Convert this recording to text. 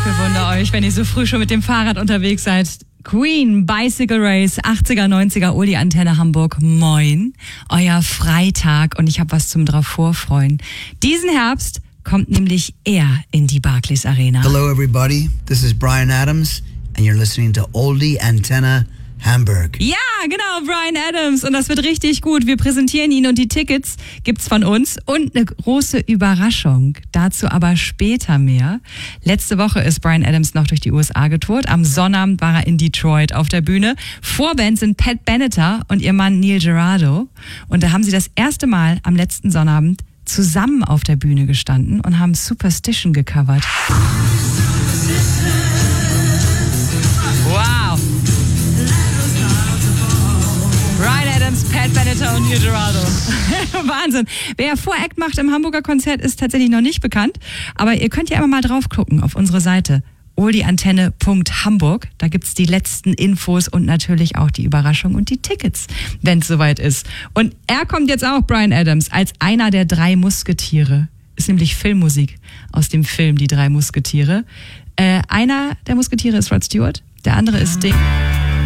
bewundere euch, wenn ihr so früh schon mit dem Fahrrad unterwegs seid. Queen, Bicycle Race, 80er, 90er, Uli Antenne Hamburg. Moin, euer Freitag und ich habe was zum drauf vorfreuen. Diesen Herbst kommt nämlich er in die Barclays Arena. Hello everybody, this is Bryan Adams and you're listening to Oldie Antenne Hamburg. Ja, genau, Bryan Adams. Und das wird richtig gut. Wir präsentieren ihn und die Tickets gibt's von uns. Und eine große Überraschung. Dazu aber später mehr. Letzte Woche ist Bryan Adams noch durch die USA getourt. Am Sonnabend war er in Detroit auf der Bühne. Vorband sind Pat Benatar und ihr Mann Neil Giraldo. Und da haben sie das erste Mal am letzten Sonnabend zusammen auf der Bühne gestanden und haben Superstition gecovert. Wow. Bryan Adams, Pat Benatar und Neil Giraldo. Wahnsinn. Wer Voract macht im Hamburger Konzert, ist tatsächlich noch nicht bekannt. Aber ihr könnt ja immer mal drauf gucken auf unsere Seite oldieantenne.hamburg. Da gibt's die letzten Infos und natürlich auch die Überraschung und die Tickets, wenn es soweit ist. Und er kommt jetzt auch, Bryan Adams, als einer der 3 Musketiere. Ist nämlich Filmmusik aus dem Film Die 3 Musketiere. Einer der Musketiere ist Rod Stewart, der andere ist Sting.